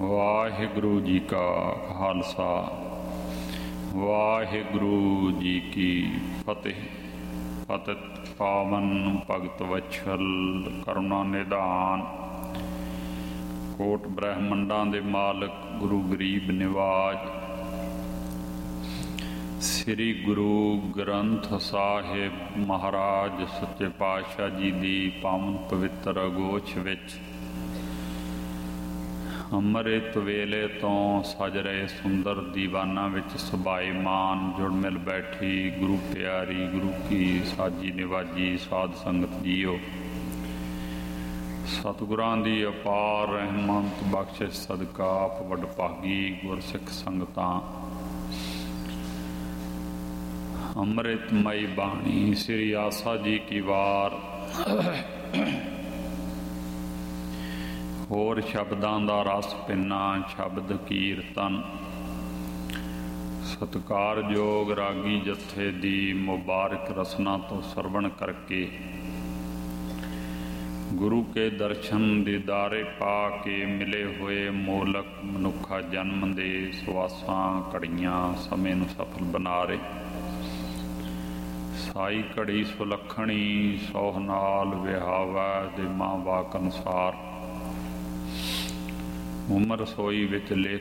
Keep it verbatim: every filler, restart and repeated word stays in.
ਵਾਹਿਗੁਰੂ ਜੀ ਕਾ ਖਾਲਸਾ ਵਾਹਿਗੁਰੂ ਜੀ ਕੀ ਫਤਿਹ। ਪਤਿਤ ਪਾਵਨ ਭਗਤ ਵਛਲ ਕਰੁਣਾ ਨਿਧਾਨ, ਕੋਟ ਬ੍ਰਹਮੰਡਾਂ ਦੇ ਮਾਲਕ ਗੁਰੂ ਗਰੀਬ ਨਿਵਾਜ, ਸ੍ਰੀ ਗੁਰੂ ਗ੍ਰੰਥ ਸਾਹਿਬ ਮਹਾਰਾਜ ਸੱਚੇ ਪਾਤਸ਼ਾਹ ਜੀ ਦੀ ਪਾਵਨ ਪਵਿੱਤਰ ਅਗੋਚ ਵਿੱਚ ਅੰਮ੍ਰਿਤ ਵੇਲੇ ਤੋਂ ਸਜ ਰਹੇ ਸੁੰਦਰ ਦੀਵਾਨਾਂ ਵਿੱਚ ਸਬਾਏਮਾਨ ਜੁੜ ਮਿਲ ਬੈਠੀ ਗੁਰੂ ਪਿਆਰੀ ਗੁਰੂ ਕੀ ਸਾਜੀ ਨਿਵਾਜੀ ਸਾਧ ਸੰਗਤ ਜੀਓ, ਸਤਿਗੁਰਾਂ ਦੀ ਅਪਾਰ ਰਹਿਮਤ ਬਖਸ਼ਿਸ਼ ਸਦਕਾ ਆਪ ਵਡਭਾਗੀ ਗੁਰਸਿੱਖ ਸੰਗਤਾਂ ਅੰਮ੍ਰਿਤਮਈ ਬਾਣੀ ਸ੍ਰੀ ਆਸਾ ਜੀ ਕੀ ਵਾਰ ਹੋਰ ਸ਼ਬਦਾਂ ਦਾ ਰਸ ਪਿੰਨਾ ਸ਼ਬਦ ਕੀਰਤਨ ਸਤਿਕਾਰਯੋਗ ਰਾਗੀ ਜਥੇ ਦੀ ਮੁਬਾਰਕ ਰਸਨਾ ਤੋਂ ਸਰਵਣ ਕਰਕੇ ਗੁਰੂ ਕੇ ਦਰਸ਼ਨ ਦੀਦਾਰੇ ਪਾ ਕੇ ਮਿਲੇ ਹੋਏ ਮੋਲਕ ਮਨੁੱਖਾ ਜਨਮ ਦੇ ਸਵਾਸਾਂ ਘੜੀਆਂ ਸਮੇਂ ਨੂੰ ਸਫਲ ਬਣਾ ਰਹੇ। ਸਾਈ ਘੜੀ ਸੁਲੱਖਣੀ ਸੋਹ ਨਾਲ ਵਿਹਾਵਾ ਦੇ ਮਾਂ ਵਾਕ ਅਨੁਸਾਰ ਉਮਰ ਰਸੋਈ ਵਿੱਚ ਲੇਖ